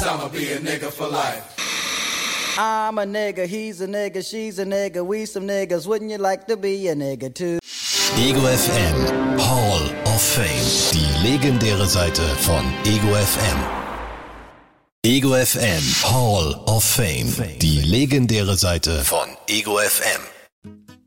I'ma be a nigga for life. I'm a nigga, he's a nigga, she's a nigga, we some niggas, wouldn't you like to be a nigga too? Ego FM Hall of Fame. Die legendäre Seite von Ego FM. Ego FM Hall of Fame. Die legendäre Seite von Ego FM.